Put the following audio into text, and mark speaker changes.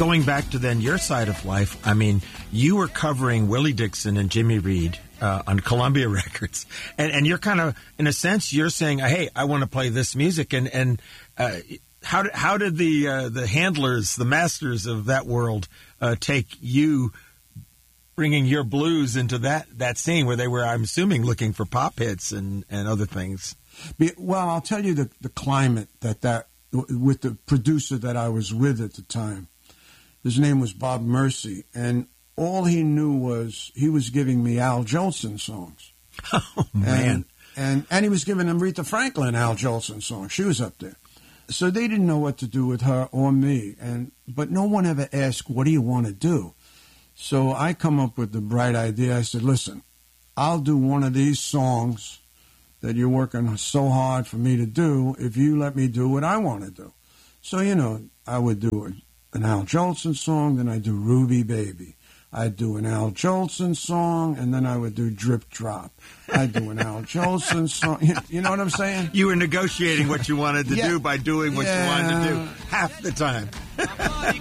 Speaker 1: Going back to then your side of life, I mean, you were covering Willie Dixon and Jimmy Reed on Columbia Records, and you're kind of, in a sense, you're saying, hey, I want to play this music, and how did the handlers, the masters of that world, take you bringing your blues into that scene where they were, I'm assuming, looking for pop hits and other things?
Speaker 2: Well, I'll tell you the climate that with the producer that I was with at the time. His name was Bob Mercy, and all he knew was he was giving me Al Jolson songs.
Speaker 1: Oh, man.
Speaker 2: And he was giving Aretha Franklin Al Jolson songs. She was up there. So they didn't know what to do with her or me. But no one ever asked, what do you want to do? So I come up with the bright idea. I said, listen, I'll do one of these songs that you're working so hard for me to do if you let me do what I want to do. So, I would do an Al Jolson song, then I'd do Ruby Baby. I'd do an Al Jolson song, and then I would do Drip Drop. I'd do an Al Jolson song. You know what I'm saying?
Speaker 1: You were negotiating what you wanted to do by doing what you wanted to do half the time.